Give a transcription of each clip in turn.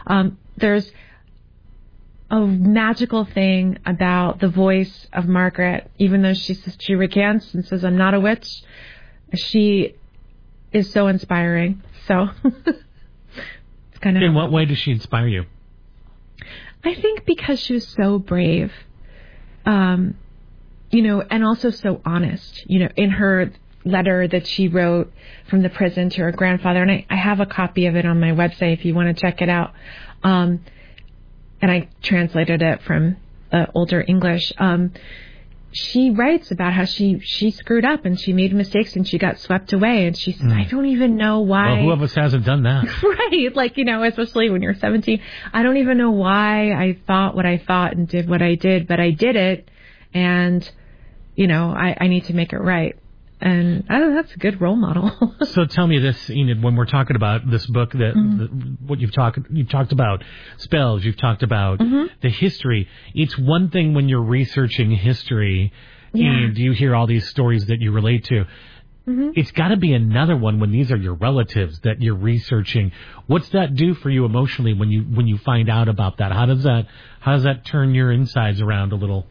There's a magical thing about the voice of Margaret, even though she recants and says, "I'm not a witch." She is so inspiring. So it's kind of. In what way does she inspire you? I think because she was so brave, and also so honest. In her letter that she wrote from the prison to her grandfather, and I have a copy of it on my website if you want to check it out. And I translated it from older English. She writes about how she screwed up and she made mistakes and she got swept away. And she said, I don't even know why. Well, who of us hasn't done that? Right. Especially when you're 17. I don't even know why I thought what I thought and did what I did, but I did it. And, I need to make it right. And I don't know, that's a good role model. So tell me this, Enid, when we're talking about this book, what you've talked about spells, you've talked about the history. It's one thing when you're researching history and you hear all these stories that you relate to. It's got to be another one when these are your relatives that you're researching. What's that do for you emotionally when you find out about that? How does that turn your insides around a little?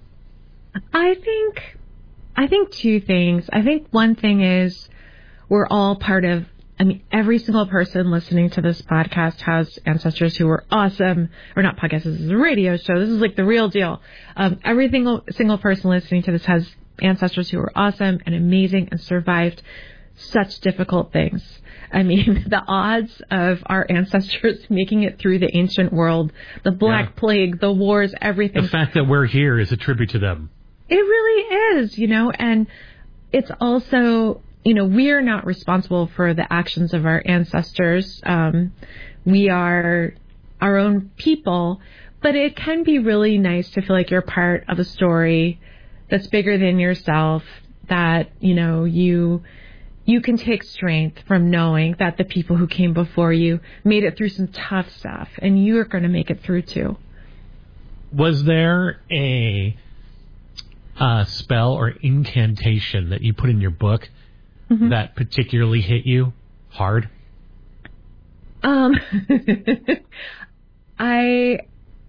I think two things. I think one thing is we're all part of, every single person listening to this podcast has ancestors who were awesome, or not podcast, this is a radio show. This is like the real deal. Every single person listening to this has ancestors who were awesome and amazing and survived such difficult things. The odds of our ancestors making it through the ancient world, the Black Plague, the wars, everything. The fact that we're here is a tribute to them. It really is, and it's also, we are not responsible for the actions of our ancestors. We are our own people, but it can be really nice to feel like you're part of a story that's bigger than yourself, that, you can take strength from knowing that the people who came before you made it through some tough stuff, and you're going to make it through too. Was there a spell or incantation that you put in your book that particularly hit you hard? I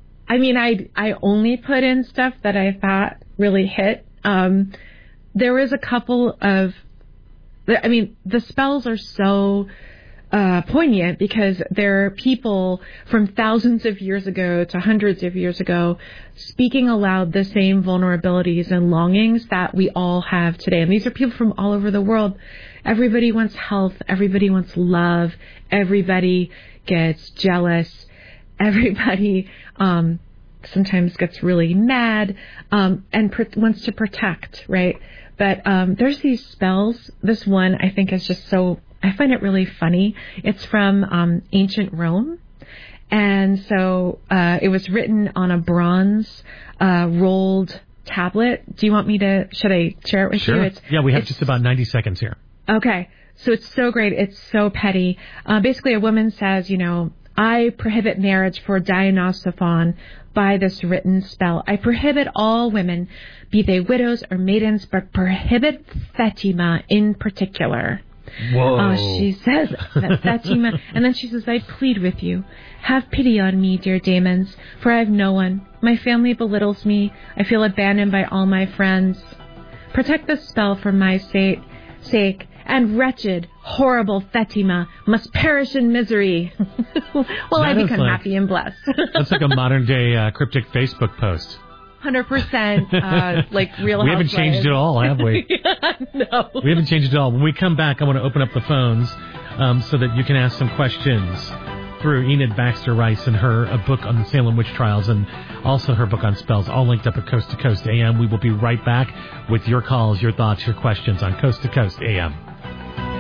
only put in stuff that I thought really hit. There was a couple of, the spells are so poignant because there are people from thousands of years ago to hundreds of years ago speaking aloud the same vulnerabilities and longings that we all have today. And these are people from all over the world. Everybody wants health. Everybody wants love. Everybody gets jealous. Everybody sometimes gets really mad and wants to protect, right? But there's these spells. This one I think is just so... I find it really funny. It's from ancient Rome. And so it was written on a bronze rolled tablet. Do you want me to... Should I share it with you? Yeah, we have just about 90 seconds here. Okay. So it's so great. It's so petty. Basically, a woman says, I prohibit marriage for Dionysophan by this written spell. I prohibit all women, be they widows or maidens, but prohibit Fatima in particular. Whoa. She says that Fatima, and then she says, I plead with you. Have pity on me, dear Damons, for I have no one. My family belittles me. I feel abandoned by all my friends. Protect the spell for my sake, and wretched, horrible Fatima must perish in misery. Well, I become happy and blessed. That's like a modern-day cryptic Facebook post. 100% like Real Housewives. We haven't changed it all, have we? No. We haven't changed it all. When we come back, I want to open up the phones so that you can ask some questions through Enid Baxter Rice and her book on the Salem witch trials and also her book on spells, all linked up at Coast to Coast AM. We will be right back with your calls, your thoughts, your questions on Coast to Coast AM.